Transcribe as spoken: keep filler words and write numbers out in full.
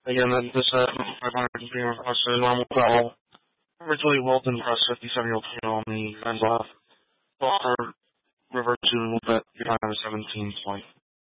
Again, this uh, five hundred is being requested. Normal foul. Ridgely Wilton press fifty-seven-year-old female on the men's off. Walker revert to bet behind the seventeen point.